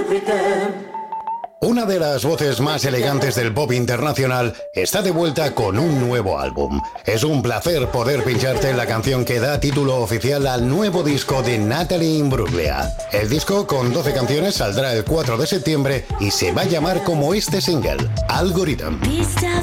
Una de las voces más elegantes del pop internacional está de vuelta con un nuevo álbum. Es un placer poder pincharte la canción que da título oficial al nuevo disco de Natalie Imbruglia. El disco, con 12 canciones, saldrá el 4 de septiembre y se va a llamar como este single, Algorithm.